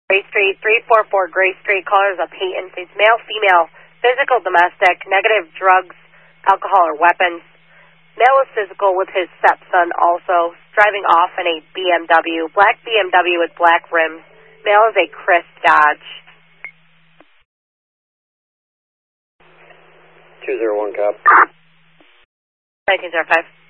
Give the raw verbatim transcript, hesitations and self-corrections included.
Gray Street, three four four Gray Street. Caller is a Peyton. It's male, female, physical, domestic, negative drugs, alcohol, or weapons. Male is physical with his stepson also. Driving off in a B M W. Black B M W with black rims. Male is a Chris Dodge. two zero one, cop. nineteen zero five.